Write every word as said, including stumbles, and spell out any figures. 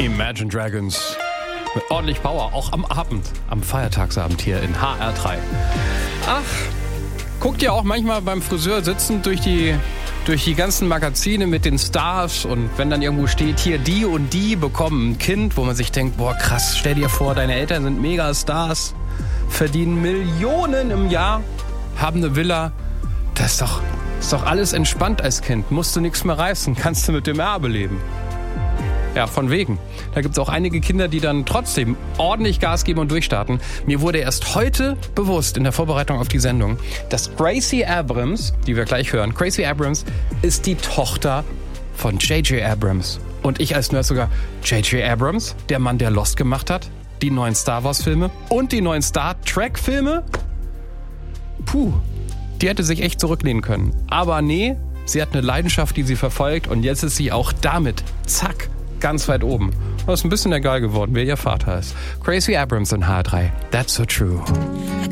Imagine Dragons. Mit ordentlich Power, auch am Abend, am Feiertagsabend hier in H R drei. Ach, guckt ihr auch manchmal beim Friseur sitzend durch die, durch die ganzen Magazine mit den Stars und wenn dann irgendwo steht, hier die und die bekommen ein Kind, wo man sich denkt, boah krass, stell dir vor, deine Eltern sind Megastars, verdienen Millionen im Jahr, haben eine Villa, das ist doch, ist doch alles entspannt als Kind, musst du nichts mehr reißen, kannst du mit dem Erbe leben. Ja, von wegen. Da gibt es auch einige Kinder, die dann trotzdem ordentlich Gas geben und durchstarten. Mir wurde erst heute bewusst in der Vorbereitung auf die Sendung, dass Gracie Abrams, die wir gleich hören, Gracie Abrams ist die Tochter von J J Abrams. Und ich als Nerd sogar, J J Abrams, der Mann, der Lost gemacht hat, die neuen Star Wars Filme und die neuen Star Trek Filme? Puh, die hätte sich echt zurücklehnen können. Aber nee, sie hat eine Leidenschaft, die sie verfolgt und jetzt ist sie auch damit, zack, ganz weit oben. Das ist ein bisschen egal geworden, wer ihr Vater ist. Gracie Abrams in H drei. That's so true.